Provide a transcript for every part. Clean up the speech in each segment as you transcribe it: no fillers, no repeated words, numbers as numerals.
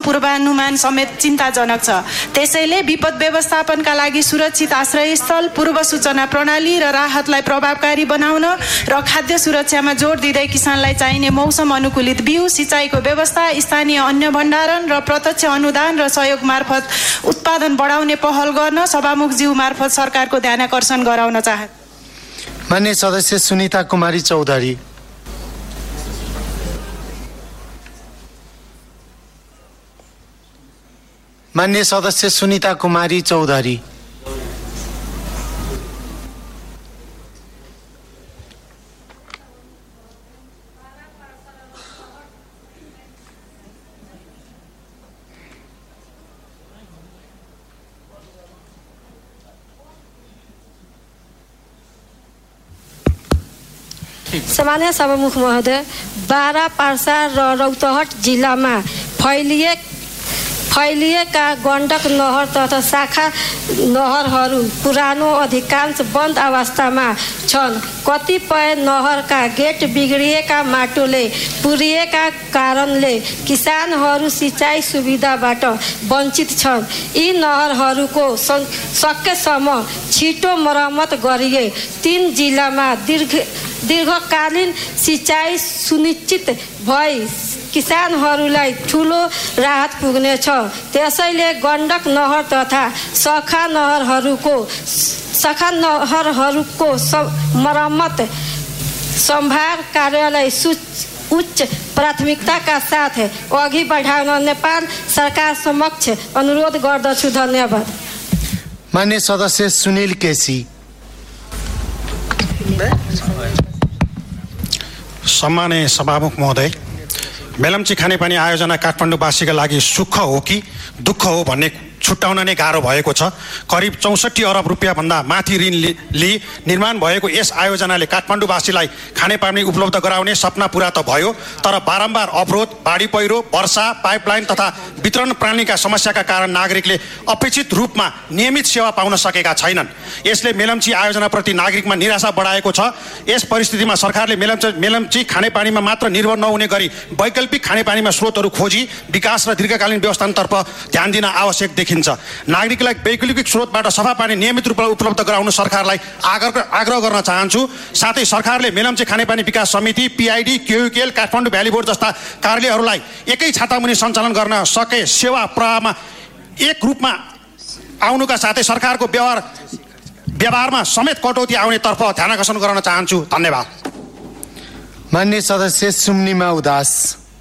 पूर्वानुमान समेत चिन्ताजनक छ। त्यसैले विपद व्यवस्थापनका लागि सुरक्षित आश्रयस्थल, पूर्व सूचना प्रणाली र राहतलाई प्रभावकारी बनाउन र खाद्य सुरक्षामा जोड दिँदै किसानलाई चाहिने मौसम अनुकूलित बिउ, सिँचाइको व्यवस्था, स्थानीय अन्न भण्डारण र प्रत्यक्ष अनुदान र सहयोग मार्फत उत्पादन बढाउने पहल गर्न सभामुखज्यू मार्फत सरकारको ध्यानाकर्षण गराउन चाहन्छु। माननीय सदस्य सुनिता कुमारी चौधरी। माननीय सदस्य सुनिता कुमारी चौधरी। सामान्य सभामुख महोदय, बारा, पर्सा र रौतहट जिल्लामा फैलिएका गण्डक नहर तथा शाखा नहरहरू पुरानो अधिकांश बन्द अवस्थामा छन्। कतिपय नहरका गेट बिग्रिएका माटोले पुरिएका कारणले किसानहरू सिँचाइ सुविधाबाट वञ्चित छन्। यी नहरहरूको सकेसम्म छिटो मर्मत गरिए 3 जिल्लामा दीर्घकालीन सिँचाइ सुनिश्चित भई किसानहरूलाई ठुलो राहत पुग्नेछ। त्यसैले गण्डक नहर तथा शाखा नहरहरूको मर्मत सम्भार कार्यालय उच्च प्राथमिकताका साथ अघि बढाउन नेपाल सरकार समक्ष अनुरोध गर्दछु। धन्यवाद। माननीय सदस्य सुनील केसी। सम्माननीय सभामुख महोदय, मेलम्ची खानेपानी आयोजना काठमाडौँवासीका लागि सुख हो कि दुःख हो भन्ने छुट्याउन नै गाह्रो भएको छ। करिब 64 अरब रुपियाँभन्दा माथि ऋण लिई निर्माण भएको यस आयोजनाले काठमाडौँवासीलाई खानेपानी उपलब्ध गराउने सपना पुरा त भयो, तर बारम्बार अवरोध, बाढी पहिरो, वर्षा, पाइपलाइन तथा वितरण प्रणालीका समस्याका कारण नागरिकले अपेक्षित रूपमा नियमित सेवा पाउन सकेका छैनन्। यसले मेलम्ची आयोजनाप्रति नागरिकमा निराशा बढाएको छ। यस परिस्थितिमा सरकारले मेलम्ची खानेपानीमा मात्र निर्भर नहुने गरी वैकल्पिक खानेपानीमा स्रोतहरू खोजी विकास र दीर्घकालीन व्यवस्थापनतर्फ ध्यान दिन आवश्यक देखिन्छ। नागरिकलाई वैकल्पिक स्रोतबाट सफा पानी नियमित रूपमा उपलब्ध गराउन सरकारलाई आग्रह गर्न चाहन्छु। साथै सरकारले मेलम्ची खानेपानी विकास समिति, पीआईडी, क्यूकेएल, काठमाडौँ भ्याली बोर्ड जस्ता कार्यालयहरूलाई एकै छातामुनि सञ्चालन गर्न सके सेवा प्रवाहमा एक रूपमा आउनुका साथै सरकारको व्यवहारमा समेत कटौती आउनेतर्फ ध्यानाकर्षण गर्न चाहन्छु। धन्यवाद। माननीय सदस्य सुम्निमा उदास।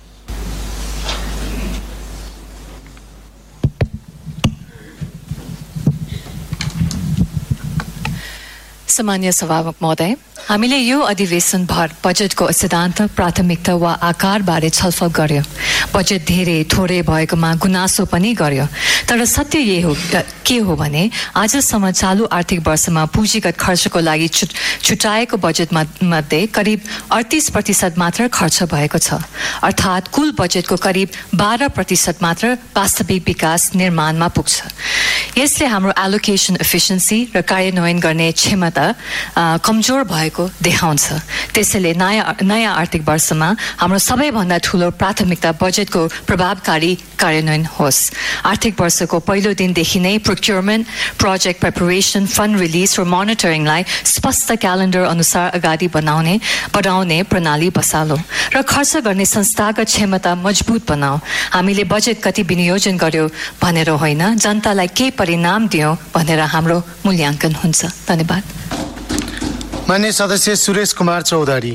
सामान्य सभामुख महोदय, हामीले यो अधिवेशनभर बजेटको सिद्धान्त, प्राथमिकता वा आकारबारे छलफल गर्यो। बजेट धेरै थोरै भएकोमा गुनासो पनि गर्यो। तर सत्य के हो भने आजसम्म चालू आर्थिक वर्षमा पुँजीगत खर्चको लागि छुट्याएको बजेटमध्ये करिब 38% मात्र खर्च भएको छ। अर्थात् कुल बजेटको करिब 12% मात्र वास्तविक विकास निर्माणमा पुग्छ। यसले हाम्रो एलोकेसन एफिसिएन्सी र कार्यान्वयन गर्ने क्षमता कमजोर भएको देखाउँछ। त्यसैले नयाँ आर्थिक वर्षमा हाम्रो सबैभन्दा ठुलो प्राथमिकता बजेटको प्रभावकारी कार्यान्वयन होस्। आर्थिक वर्षको पहिलो दिनदेखि नै procurement, project preparation, fund release र मोनिटरिङलाई स्पष्ट क्यालेन्डर अनुसार अगाडि बढाउने प्रणाली बसालौँ र खर्च गर्ने संस्थागत क्षमता मजबुत बनाऊ। हामीले बजेट कति विनियोजन गर्यो भनेर होइन, जनतालाई के परिणाम दियौँ भनेर हाम्रो मूल्याङ्कन हुन्छ। धन्यवाद। माननीय सदस्य सुरेश कुमार चौधरी।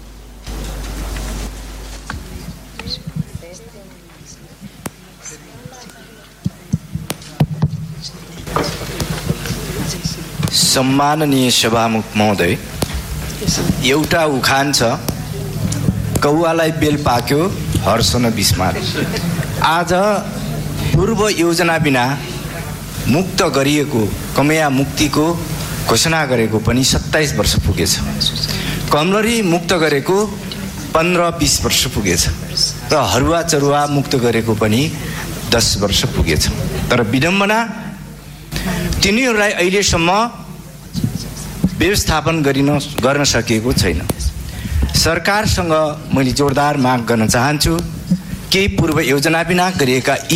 सम्माननीय सभामुख महोदय, एउटा उखान छ, कौवालाई बेल पाक्यो हर्ष न बिस्मार। आज पूर्व योजना बिना मुक्त गरिएको कमया मुक्तिको घोषणा गरेको पनि 27 वर्ष पुगेछ। कमलरी मुक्त गरेको 15-20 वर्ष पुगेछ र हरुवा चरुवा मुक्त गरेको पनि 10 वर्ष पुगेछ। तर विडम्बना तिनीहरूलाई अहिलेसम्म व्यवस्थापन गर्न सकिएको छैन। सरकारसँग मैले जोरदार माग गर्न चाहन्छु, केही पूर्व योजना बिना गरिएका